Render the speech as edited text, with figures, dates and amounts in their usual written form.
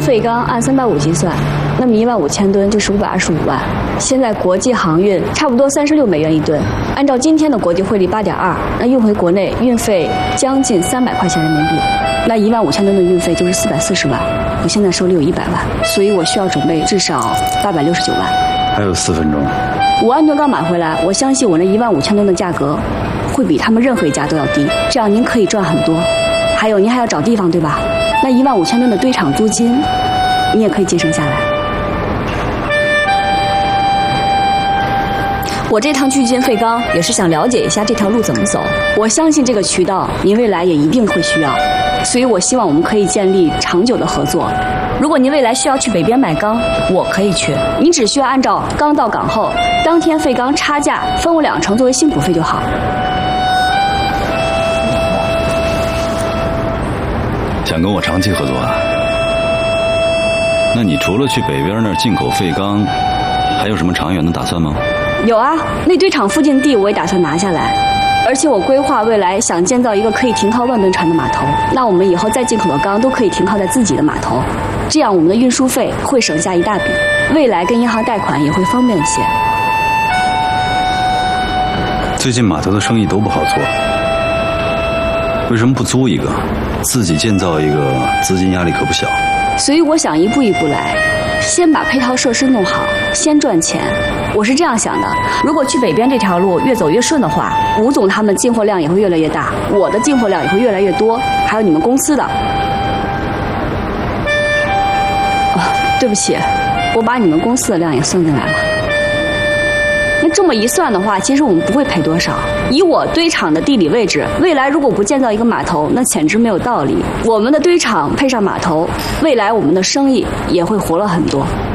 废钢按350计算，那么15000吨就是525万。现在国际航运差不多36美元一吨，按照今天的国际汇率8.2，那运回国内运费将近300块钱人民币，那15000吨的运费就是440万。我现在手里有100万，所以我需要准备至少869万。 还有4分钟。 5万吨钢买回来，我相信我那15000吨的价格会比他们任何一家都要低，这样您可以赚很多。还有您还要找地方对吧？那15000吨的堆场租金，你也可以节省下来。我这趟去建废钢也是想了解一下这条路怎么走，我相信这个渠道您未来也一定会需要，所以我希望我们可以建立长久的合作。如果您未来需要去北边买钢，我可以去，您只需要按照钢到港后当天废钢差价分我2成作为辛苦费就好。 想跟我长期合作啊？那你除了去北边那儿进口废钢，还有什么长远的打算吗？ 有啊，那堆场附近地我也打算拿下来，而且我规划未来想建造一个可以停靠1万吨船的码头，那我们以后再进口的钢都可以停靠在自己的码头，这样我们的运输费会省下一大笔，未来跟银行贷款也会方便一些。 最近码头的生意都不好做，为什么不租一个，自己建造一个，资金压力可不小。 所以我想一步一步来，先把配套设施弄好，先赚钱。我是这样想的，如果去北边这条路越走越顺的话，吴总他们进货量也会越来越大，我的进货量也会越来越多，还有你们公司的。对不起，我把你们公司的量也算进来了。那这么一算的话，其实我们不会赔多少。以我堆场的地理位置，未来如果不建造一个码头，那简直没有道理。我们的堆场配上码头，未来我们的生意也会活了很多。